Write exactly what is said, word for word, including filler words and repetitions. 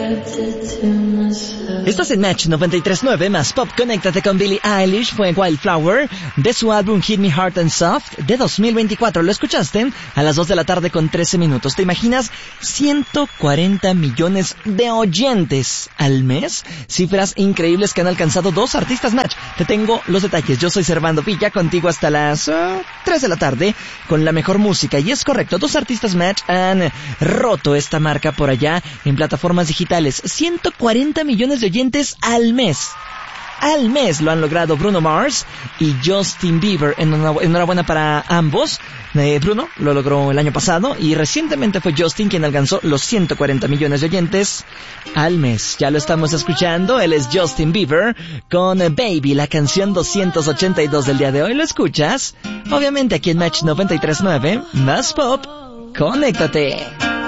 Estás en Match noventa y tres punto nueve más Pop. Conéctate con Billie Eilish. Fue Wildflower de su álbum Hit Me Hard and Soft de dos mil veinticuatro. Lo escuchaste a las dos de la tarde con trece minutos. ¿Te imaginas? ciento cuarenta millones de oyentes al mes. Cifras increíbles que han alcanzado dos artistas Match. Te tengo los detalles. Yo soy Servando Villa, contigo hasta las uh, tres de la tarde con la mejor música. Y es correcto, dos artistas Match han roto esta marca por allá en plataformas digitales. ciento cuarenta millones de oyentes al mes. Al mes lo han logrado Bruno Mars y Justin Bieber. Enhorabuena para ambos. Eh, Bruno lo logró el año pasado y recientemente fue Justin quien alcanzó los ciento cuarenta millones de oyentes al mes. Ya lo estamos escuchando. Él es Justin Bieber con Baby, la canción doscientos ochenta y dos del día de hoy. ¿Lo escuchas? Obviamente aquí en Match noventa y tres punto nueve más Pop. Conéctate.